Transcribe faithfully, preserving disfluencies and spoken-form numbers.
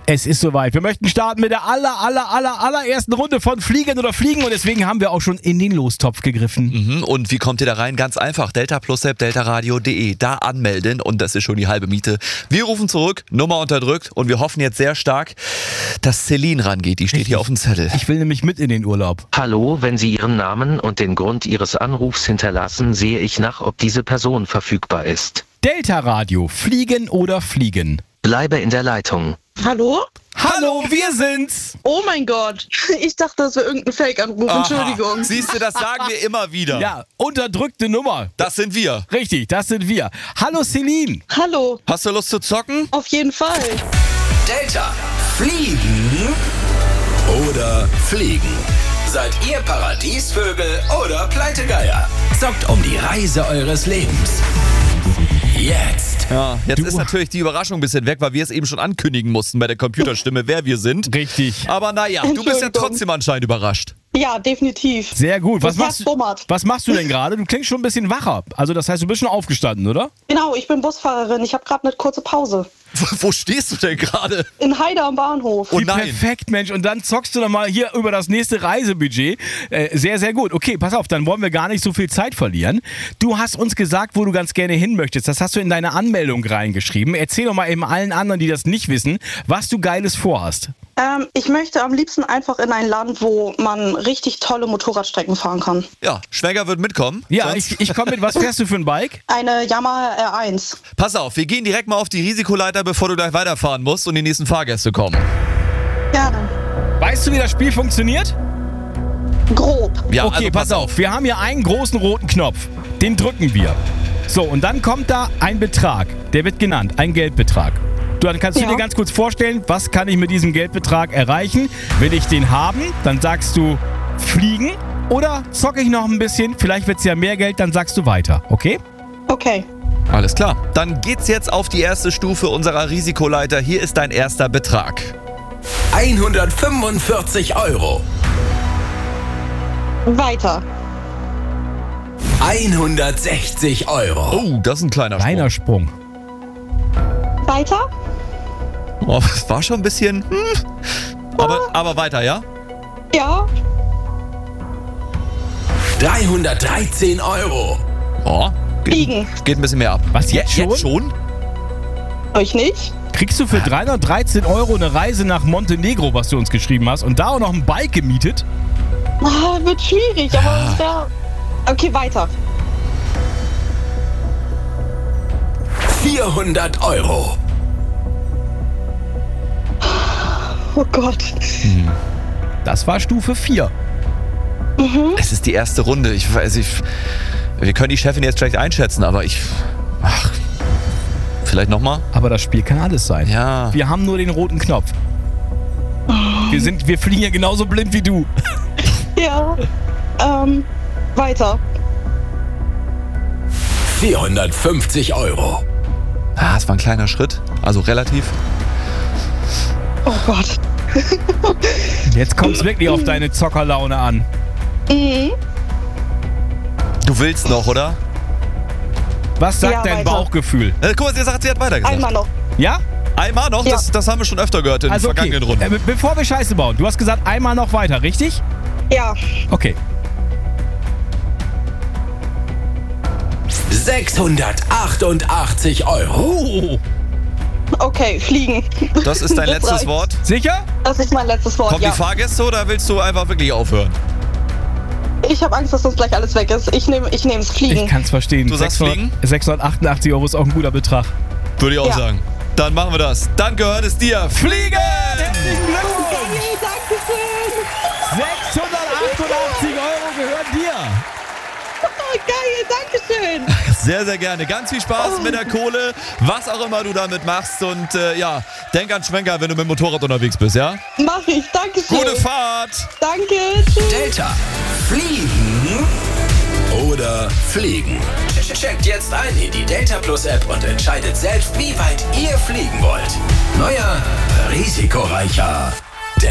Es ist soweit. Wir möchten starten mit der aller, aller, aller, allerersten Runde von Fliegen oder Fliegen und deswegen haben wir auch schon in den Lostopf gegriffen. Mhm. Und wie kommt ihr da rein? Ganz einfach. Delta Plus App, deltaradio punkt de. Da anmelden und das ist schon die halbe Miete. Wir rufen zurück, Nummer unterdrückt und wir hoffen jetzt sehr stark, dass Celine rangeht. Die steht hier auf dem Zettel. Ich will nämlich mit in den Urlaub. Hallo, wenn Sie Ihren Namen und den Grund Ihres Anrufs hinterlassen, sehe ich nach, ob diese Person verfügbar ist. Delta Radio, Fliegen oder Fliegen? Bleibe in der Leitung. Hallo? Hallo, wir sind's! Oh mein Gott. Ich dachte, das wäre irgendein Fake-Anruf. Entschuldigung. Siehst du, das sagen wir immer wieder. Ja, unterdrückte Nummer. Das sind wir. Richtig, das sind wir. Hallo Celine. Hallo. Hast du Lust zu zocken? Auf jeden Fall. Delta. Fliegen oder Fliegen? Seid ihr Paradiesvögel oder Pleitegeier? Zockt um die Reise eures Lebens. Jetzt. Ja, jetzt Du- ist natürlich die Überraschung ein bisschen weg, weil wir es eben schon ankündigen mussten bei der Computerstimme, wer wir sind. Richtig. Aber naja, du bist ja Entschuldigung. trotzdem anscheinend überrascht. Ja, definitiv. Sehr gut. Was Das machst, Herz bummert. was machst du denn gerade? Du klingst schon ein bisschen wacher. Also das heißt, du bist schon aufgestanden, oder? Genau, ich bin Busfahrerin. Ich habe gerade eine kurze Pause. Wo, wo stehst du denn gerade? In Heide am Bahnhof. Oh Wie nein. perfekt, Mensch. Und dann zockst du dann mal hier über das nächste Reisebudget. Äh, sehr, sehr gut. Okay, pass auf, dann wollen wir gar nicht so viel Zeit verlieren. Du hast uns gesagt, wo du ganz gerne hin möchtest. Das hast du in deine Anmeldung reingeschrieben. Erzähl doch mal eben allen anderen, die das nicht wissen, was du Geiles vorhast. Ähm, ich möchte am liebsten einfach in ein Land, wo man richtig tolle Motorradstrecken fahren kann. Ja, Schwäger wird mitkommen. Ja, Sonst- ich, ich komme mit. Was fährst du für ein Bike? Eine Yamaha R eins. Pass auf, wir gehen direkt mal auf die Risikoleiter, bevor du gleich weiterfahren musst und die nächsten Fahrgäste kommen. Gerne. Weißt du, wie das Spiel funktioniert? Grob. Ja, Okay, also pass auf. Wir haben hier einen großen roten Knopf. Den drücken wir. So, und dann kommt da ein Betrag. Der wird genannt, ein Geldbetrag. Du, dann kannst du Ja. dir ganz kurz vorstellen, was kann ich mit diesem Geldbetrag erreichen? Will ich den haben, dann sagst du fliegen. Oder zocke ich noch ein bisschen, vielleicht wird es ja mehr Geld, dann sagst du weiter, okay? Okay. Alles klar. Dann geht's jetzt auf die erste Stufe unserer Risikoleiter. Hier ist dein erster Betrag. hundertfünfundvierzig Euro. Weiter. hundertsechzig Euro. Oh, das ist ein kleiner Sprung. Kleiner Sprung. Weiter? Oh, das war schon ein bisschen... Hm. Aber, aber weiter, ja? Ja. dreihundertdreizehn Euro. Oh, geht, Fliegen. geht ein bisschen mehr ab. Was, jetzt schon? Jetzt schon? Euch nicht? Kriegst du für dreihundertdreizehn Euro eine Reise nach Montenegro, was du uns geschrieben hast, und da auch noch ein Bike gemietet? Ah, wird schwierig, aber es wäre... Okay, weiter. vierhundert Euro. Oh Gott. Das war Stufe vier. Es ist die erste Runde. Ich weiß, ich, wir können die Chefin jetzt schlecht einschätzen, aber ich... Ach, vielleicht nochmal? Aber das Spiel kann alles sein. Ja. Wir haben nur den roten Knopf. Wir, sind, wir fliegen ja genauso blind wie du. Ja. Ähm, weiter. vierhundertfünfzig Euro. Ah, es war ein kleiner Schritt. Also relativ. Oh Gott. Jetzt kommt es wirklich auf deine Zockerlaune an. Mhm. Du willst noch, oder? Was sagt Ja, dein weiter. Bauchgefühl? Äh, guck mal, sie sagt, sie hat weitergesagt. Einmal noch. Ja? Einmal noch? Ja. Das, das haben wir schon öfter gehört in Also okay. vergangenen Runden. Äh, be- bevor wir Scheiße bauen, du hast gesagt, einmal noch weiter, richtig? Ja. Okay. sechshundertachtundachtzig Euro. Oh, Okay, fliegen. Das ist dein Das letztes reicht. Wort. sicher? Das ist mein letztes Wort, Kommen ja. die Fahrgäste oder willst du einfach wirklich aufhören? Ich habe Angst, dass uns gleich alles weg ist. Ich nehme ich nehm's Ich Fliegen. kann es verstehen. Du sagst fliegen? sechshundertachtundachtzig Euro ist auch ein guter Betrag. Würde ich auch Ja. sagen. Dann machen wir das. Dann gehört es dir. Fliegen! Herzlichen Glückwunsch! Geil, Dankeschön. sechshundertachtundachtzig Euro gehören dir. Oh, geil, Dankeschön. Sehr, sehr gerne. Ganz viel Spaß mit der Kohle, was auch immer du damit machst. Und äh, ja, denk an Schwenker, wenn du mit dem Motorrad unterwegs bist, ja? Mach ich, Dankeschön. Gute Fahrt! Danke, tschüss. Delta. Fliegen oder Fliegen? Checkt jetzt ein in die Delta Plus App und entscheidet selbst, wie weit ihr fliegen wollt. Neuer, risikoreicher